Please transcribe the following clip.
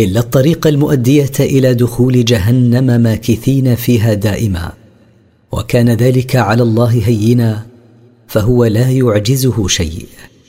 إلا الطريق المؤدية إلى دخول جهنم ماكثين فيها دائما، وكان ذلك على الله هينا، فهو لا يعجزه شيء.